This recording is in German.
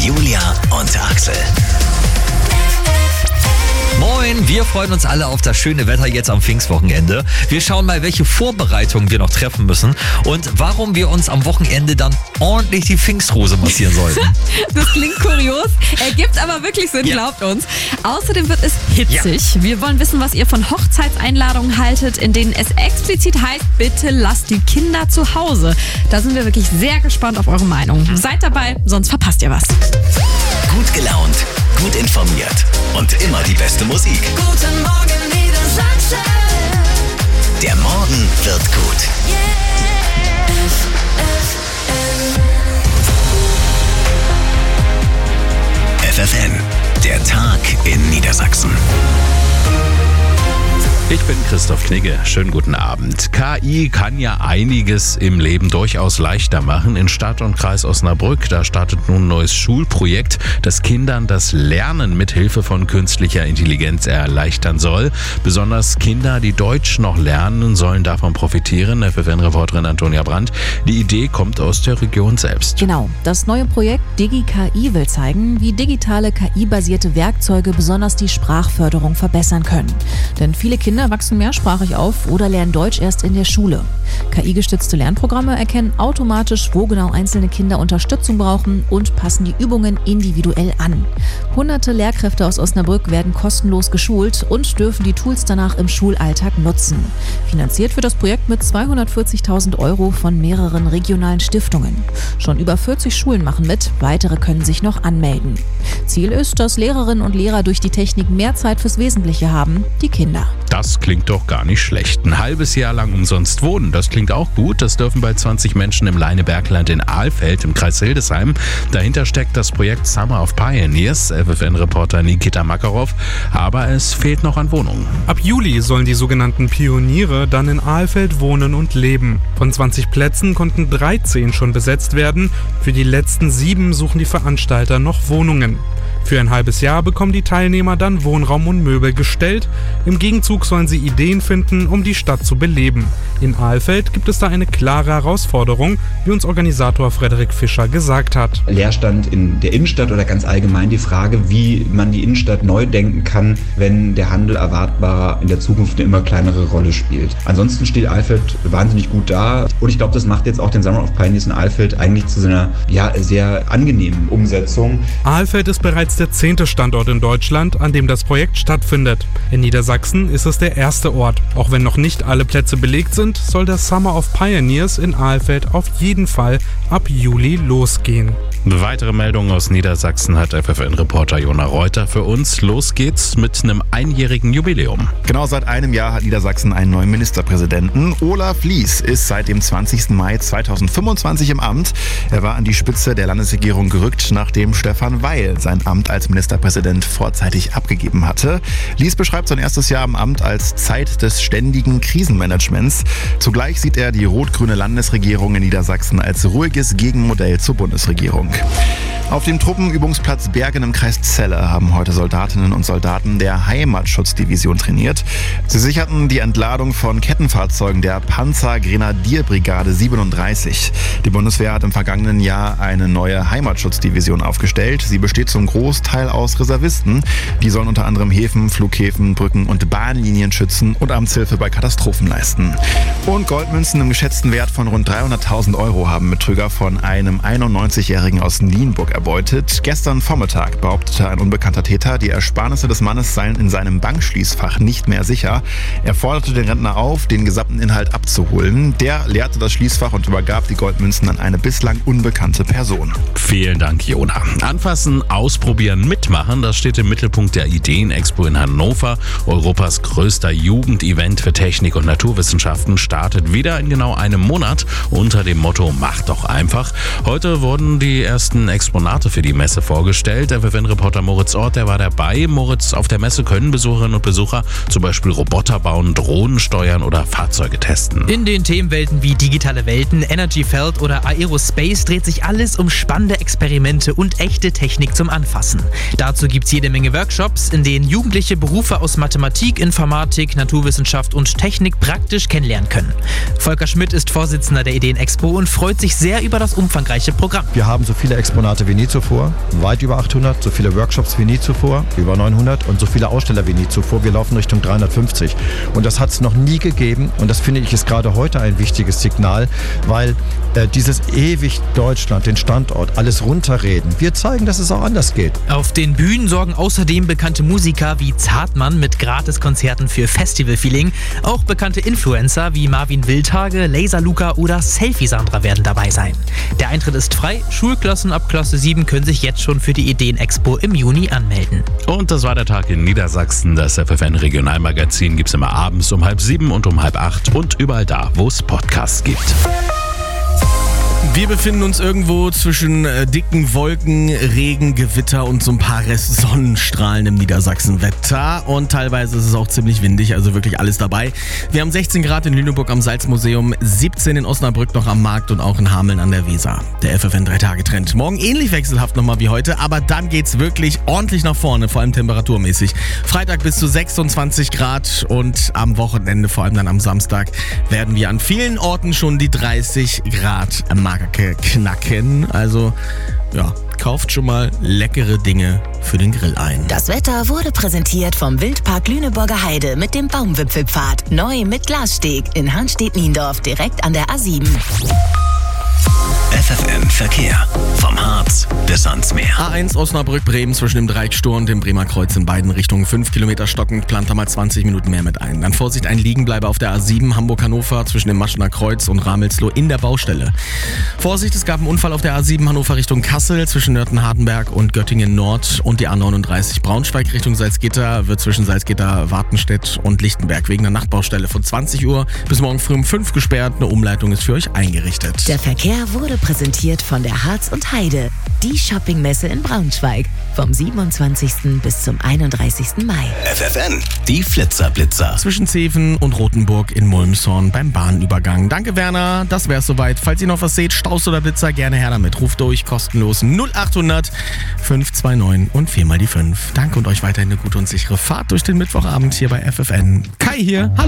Julia und Axel. Moin, wir freuen uns alle auf das schöne Wetter jetzt am Pfingstwochenende. Wir schauen mal, welche Vorbereitungen wir noch treffen müssen und warum wir uns am Wochenende dann ordentlich die Pfingstrose massieren sollten. Das klingt kurios, ergibt aber wirklich Sinn, glaubt uns. Außerdem wird es hitzig. Ja. Wir wollen wissen, was ihr von Hochzeitseinladungen haltet, in denen es explizit heißt, bitte lasst die Kinder zu Hause. Da sind wir wirklich sehr gespannt auf eure Meinung. Seid dabei, sonst verpasst ihr was. Gut gelaunt, gut informiert und immer die beste Musik. Guten Morgen, Niedersachsen. Der Morgen wird gut. FFN, der Tag in Niedersachsen. Ich bin Christoph Knigge. Schönen guten Abend. KI kann ja einiges im Leben durchaus leichter machen. In Stadt und Kreis Osnabrück, da startet nun ein neues Schulprojekt, das Kindern das Lernen mit Hilfe von künstlicher Intelligenz erleichtern soll. Besonders Kinder, die Deutsch noch lernen, sollen davon profitieren. FFN-Reporterin Antonia Brandt. Die Idee kommt aus der Region selbst. Genau. Das neue Projekt DigiKI will zeigen, wie digitale KI-basierte Werkzeuge besonders die Sprachförderung verbessern können. Denn viele Kinder wachsen mehrsprachig auf oder lernen Deutsch erst in der Schule. KI-gestützte Lernprogramme erkennen automatisch, wo genau einzelne Kinder Unterstützung brauchen und passen die Übungen individuell an. Hunderte Lehrkräfte aus Osnabrück werden kostenlos geschult und dürfen die Tools danach im Schulalltag nutzen. Finanziert wird das Projekt mit 240.000 € von mehreren regionalen Stiftungen. Schon über 40 Schulen machen mit, weitere können sich noch anmelden. Ziel ist, dass Lehrerinnen und Lehrer durch die Technik mehr Zeit fürs Wesentliche haben, die Kinder. Das klingt doch gar nicht schlecht. Ein halbes Jahr lang umsonst wohnen, das klingt auch gut. Das dürfen bei 20 Menschen im Leinebergland in Ahlfeld im Kreis Hildesheim. Dahinter steckt das Projekt Summer of Pioneers, FFN-Reporter Nikita Makarov. Aber es fehlt noch an Wohnungen. Ab Juli sollen die sogenannten Pioniere dann in Ahlfeld wohnen und leben. Von 20 Plätzen konnten 13 schon besetzt werden. Für die letzten 7 suchen die Veranstalter noch Wohnungen. Für ein halbes Jahr bekommen die Teilnehmer dann Wohnraum und Möbel gestellt. Im Gegenzug sollen sie Ideen finden, um die Stadt zu beleben. In Ahlfeld gibt es da eine klare Herausforderung, wie uns Organisator Frederik Fischer gesagt hat. Leerstand in der Innenstadt oder ganz allgemein die Frage, wie man die Innenstadt neu denken kann, wenn der Handel erwartbar in der Zukunft eine immer kleinere Rolle spielt. Ansonsten steht Ahlfeld wahnsinnig gut da und ich glaube, das macht jetzt auch den Summer of Pioneers in Ahlfeld eigentlich zu so einer sehr angenehmen Umsetzung. Ahlfeld ist bereits der 10. Standort in Deutschland, an dem das Projekt stattfindet. In Niedersachsen ist es der erste Ort. Auch wenn noch nicht alle Plätze belegt sind, soll der Summer of Pioneers in Ahlfeld auf jeden Fall ab Juli losgehen. Weitere Meldungen aus Niedersachsen hat FFN-Reporter Jona Reuter für uns. Los geht's mit einem einjährigen Jubiläum. Genau, seit einem Jahr hat Niedersachsen einen neuen Ministerpräsidenten. Olaf Lies ist seit dem 20. Mai 2025 im Amt. Er war an die Spitze der Landesregierung gerückt, nachdem Stefan Weil sein Amt als Ministerpräsident vorzeitig abgegeben hatte. Lies beschreibt sein erstes Jahr im Amt als Zeit des ständigen Krisenmanagements. Zugleich sieht er die rot-grüne Landesregierung in Niedersachsen als ruhiges Gegenmodell zur Bundesregierung. Auf dem Truppenübungsplatz Bergen im Kreis Celle haben heute Soldatinnen und Soldaten der Heimatschutzdivision trainiert. Sie sicherten die Entladung von Kettenfahrzeugen der Panzergrenadierbrigade 37. Die Bundeswehr hat im vergangenen Jahr eine neue Heimatschutzdivision aufgestellt. Sie besteht zum Großteil aus Reservisten. Die sollen unter anderem Häfen, Flughäfen, Brücken und Bahnlinien schützen und Amtshilfe bei Katastrophen leisten. Und Goldmünzen im geschätzten Wert von rund 300.000 € haben Betrüger von einem 91-Jährigen aus Nienburg erbeutet. Gestern Vormittag behauptete ein unbekannter Täter, die Ersparnisse des Mannes seien in seinem Bankschließfach nicht mehr sicher. Er forderte den Rentner auf, den gesamten Inhalt abzuholen. Der leerte das Schließfach und übergab die Goldmünzen an eine bislang unbekannte Person. Vielen Dank, Jona. Anfassen, ausprobieren, mitmachen, das steht im Mittelpunkt der Ideen-Expo in Hannover. Europas größter Jugendevent für Technik und Naturwissenschaften startet wieder in genau einem Monat unter dem Motto Mach doch einfach. Heute wurden die ersten Exponate für die Messe vorgestellt. Der FFN-Reporter Moritz Ort, der war dabei. Moritz, auf der Messe können Besucherinnen und Besucher zum Beispiel Roboter bauen, Drohnen steuern oder Fahrzeuge testen. In den Themenwelten wie digitale Welten, Energy-Feld oder Aerospace dreht sich alles um spannende Experimente und echte Technik zum Anfassen. Dazu gibt es jede Menge Workshops, in denen Jugendliche Berufe aus Mathematik, Informatik, Naturwissenschaft und Technik praktisch kennenlernen können. Volker Schmidt ist Vorsitzender der Ideen-Expo und freut sich sehr über das umfangreiche Programm. Wir haben so viele Exponate wie nie zuvor, weit über 800, so viele Workshops wie nie zuvor, über 900 und so viele Aussteller wie nie zuvor. Wir laufen Richtung 350 und das hat es noch nie gegeben und das finde ich ist gerade heute ein wichtiges Signal, weil dieses ewig Deutschland, den Standort, alles runterreden. Wir zeigen, dass es auch anders geht. Auf den Bühnen sorgen außerdem bekannte Musiker wie Zartmann mit Gratiskonzerten für Festival-Feeling. Auch bekannte Influencer wie Marvin Wildhage, Laser Luca oder Selfie Sandra werden dabei sein. Der Eintritt ist frei. Schulklassen ab Klasse 7 können sich jetzt schon für die Ideen-Expo im Juni anmelden. Und das war der Tag in Niedersachsen. Das FFN-Regionalmagazin gibt es immer abends um 7:30 und um 7:30 und überall da, wo es Podcasts gibt. Wir befinden uns irgendwo zwischen dicken Wolken, Regen, Gewitter und so ein paar Restsonnenstrahlen im Niedersachsen-Wetter. Und teilweise ist es auch ziemlich windig, also wirklich alles dabei. Wir haben 16 Grad in Lüneburg am Salzmuseum, 17 in Osnabrück noch am Markt und auch in Hameln an der Weser. Der FFN 3-Tage-Trend. Morgen ähnlich wechselhaft nochmal wie heute, aber dann geht's wirklich ordentlich nach vorne, vor allem temperaturmäßig. Freitag bis zu 26 Grad und am Wochenende, vor allem dann am Samstag, werden wir an vielen Orten schon die 30 Grad Marke knacken. Also, ja, kauft schon mal leckere Dinge für den Grill ein. Das Wetter wurde präsentiert vom Wildpark Lüneburger Heide mit dem Baumwipfelpfad. Neu mit Glassteg in Hanstedt-Niendorf, direkt an der A7. FFN Verkehr. Vom Harz bis ans Meer. A1 Osnabrück-Bremen zwischen dem Dreieckstor und dem Bremer Kreuz in beiden Richtungen. 5 Kilometer stockend, plant da mal 20 Minuten mehr mit ein. Dann Vorsicht, ein Liegenbleiber auf der A7 Hamburg-Hannover zwischen dem Maschener Kreuz und Ramelsloh in der Baustelle. Vorsicht, es gab einen Unfall auf der A7 Hannover Richtung Kassel zwischen Nörten-Hardenberg und Göttingen-Nord und die A39 Braunschweig Richtung Salzgitter wird zwischen Salzgitter, Wartenstedt und Lichtenberg wegen einer Nachtbaustelle von 20 Uhr bis morgen früh um 5 gesperrt. Eine Umleitung ist für euch eingerichtet. Der Verkehr wurde präsentiert von der Harz und Heide, die Shoppingmesse in Braunschweig, vom 27. bis zum 31. Mai. FFN, die Flitzer-Blitzer. Zwischen Zeven und Rothenburg in Mulmshorn beim Bahnübergang. Danke Werner, das wär's soweit. Falls ihr noch was seht, Staus oder Blitzer, gerne her damit. Ruft durch, kostenlos 0800 529 und 4 mal die 5. Danke und euch weiterhin eine gute und sichere Fahrt durch den Mittwochabend hier bei FFN. Kai hier, hallo.